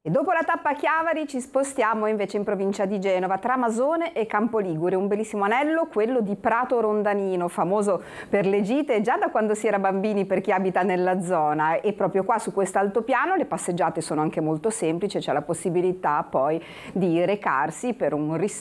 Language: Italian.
E dopo la tappa a Chiavari ci spostiamo invece in provincia di Genova, tra Masone e Campoligure, un bellissimo anello, quello di Prato Rondanino, famoso per le gite già da quando si era bambini per chi abita nella zona, e proprio qua su questo altopiano le passeggiate sono anche molto semplici, c'è la possibilità poi di recarsi per un ristorante